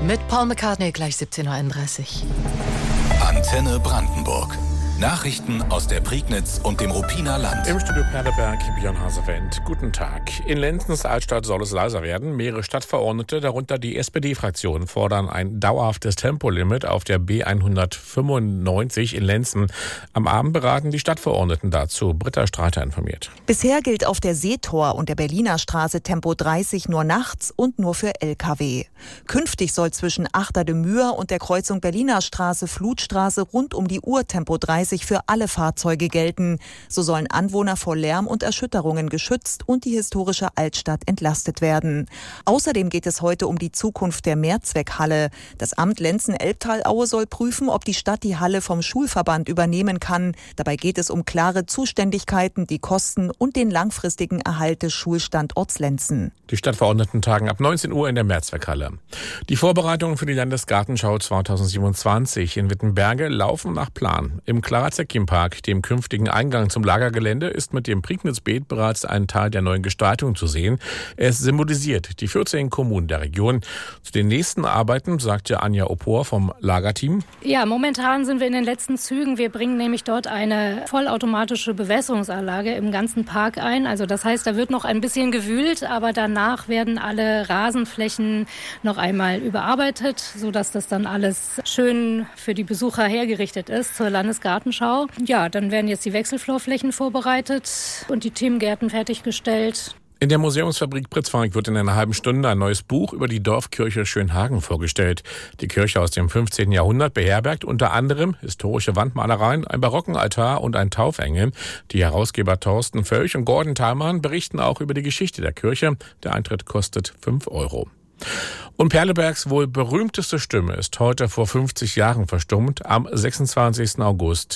Mit Paul McCartney gleich 17.31 Uhr. Antenne Brandenburg. Nachrichten aus der Prignitz und dem Ruppiner Land. Im Studio Perleberg, Björn Hasewendt. Guten Tag. In Lenzens Altstadt soll es leiser werden. Mehrere Stadtverordnete, darunter die SPD-Fraktion, fordern ein dauerhaftes Tempolimit auf der B195 in Lenzen. Am Abend beraten die Stadtverordneten dazu. Britta Streiter informiert. Bisher gilt auf der Seetor und der Berliner Straße Tempo 30 nur nachts und nur für Lkw. Künftig soll zwischen Achter de Muur und der Kreuzung Berliner Straße, Flutstraße rund um die Uhr Tempo 30 für alle Fahrzeuge gelten. So sollen Anwohner vor Lärm und Erschütterungen geschützt und die historische Altstadt entlastet werden. Außerdem geht es heute um die Zukunft der Mehrzweckhalle. Das Amt Lenzen-Elbtalaue soll prüfen, ob die Stadt die Halle vom Schulverband übernehmen kann. Dabei geht es um klare Zuständigkeiten, die Kosten und den langfristigen Erhalt des Schulstandorts Lenzen. Die Stadtverordneten tagen ab 19 Uhr in der Mehrzweckhalle. Die Vorbereitungen für die Landesgartenschau 2027 in Wittenberge laufen nach Plan. Im Clara-Zetkin-Park, dem künftigen Eingang zum Lagergelände, ist mit dem Prignitz-Beet bereits ein Teil der neuen Gestaltung zu sehen. Es symbolisiert die 14 Kommunen der Region. Zu den nächsten Arbeiten sagte Anja Opor vom Lagerteam. Ja, momentan sind wir in den letzten Zügen. Wir bringen nämlich dort eine vollautomatische Bewässerungsanlage im ganzen Park ein. Also das heißt, da wird noch ein bisschen gewühlt, aber danach werden alle Rasenflächen noch einmal überarbeitet, sodass das dann alles schön für die Besucher hergerichtet ist zur Landesgartenschau. Ja, dann werden jetzt die Wechselflorflächen vorbereitet und die Themengärten fertiggestellt. In der Museumsfabrik Pritzweig wird in einer halben Stunde ein neues Buch über die Dorfkirche Schönhagen vorgestellt. Die Kirche aus dem 15. Jahrhundert beherbergt unter anderem historische Wandmalereien, einen barocken Altar und einen Taufengel. Die Herausgeber Thorsten Völch und Gordon Thalmann berichten auch über die Geschichte der Kirche. Der Eintritt kostet 5 €. Und Perlebergs wohl berühmteste Stimme ist heute vor 50 Jahren verstummt. Am 26. August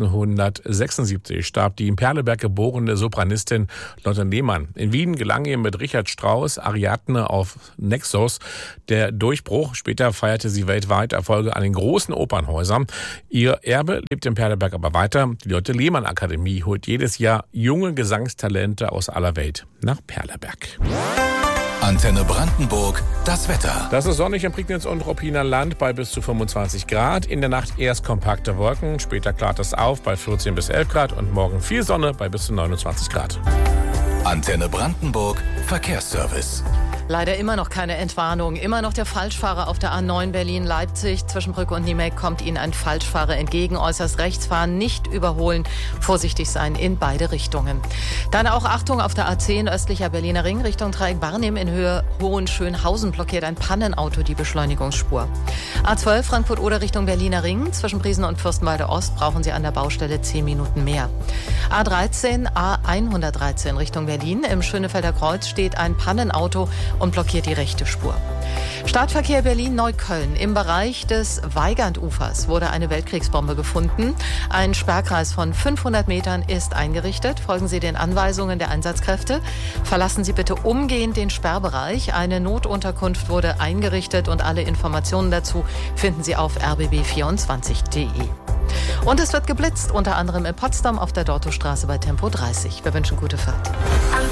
1976 starb die in Perleberg geborene Sopranistin Lotte Lehmann. In Wien gelang ihr mit Richard Strauss Ariadne auf Naxos der Durchbruch. Später feierte sie weltweit Erfolge an den großen Opernhäusern. Ihr Erbe lebt in Perleberg aber weiter. Die Lotte Lehmann Akademie holt jedes Jahr junge Gesangstalente aus aller Welt nach Perleberg. Antenne Brandenburg, das Wetter. Das ist sonnig im Prignitz und Ruppiner Land bei bis zu 25 Grad. In der Nacht erst kompakte Wolken, später klart es auf bei 14 bis 11 Grad und morgen viel Sonne bei bis zu 29 Grad. Antenne Brandenburg, Verkehrsservice. Leider immer noch keine Entwarnung. Immer noch der Falschfahrer auf der A9 Berlin-Leipzig. Zwischen Brücke und Niemek kommt Ihnen ein Falschfahrer entgegen. Äußerst rechts fahren, nicht überholen. Vorsichtig sein in beide Richtungen. Dann auch Achtung auf der A10 östlicher Berliner Ring Richtung Dreieck Barnim in Höhe Hohenschönhausen blockiert ein Pannenauto die Beschleunigungsspur. A12 Frankfurt-Oder Richtung Berliner Ring. Zwischen Briesen und Fürstenwalde Ost brauchen Sie an der Baustelle 10 Minuten mehr. A13, A113 Richtung Berlin. Im Schönefelder Kreuz steht ein Pannenauto und blockiert die rechte Spur. Startverkehr Berlin-Neukölln. Im Bereich des Weigandufers wurde eine Weltkriegsbombe gefunden. Ein Sperrkreis von 500 Metern ist eingerichtet. Folgen Sie den Anweisungen der Einsatzkräfte. Verlassen Sie bitte umgehend den Sperrbereich. Eine Notunterkunft wurde eingerichtet und alle Informationen dazu finden Sie auf rbb24.de. Und es wird geblitzt, unter anderem in Potsdam auf der Dortostraße bei Tempo 30. Wir wünschen gute Fahrt.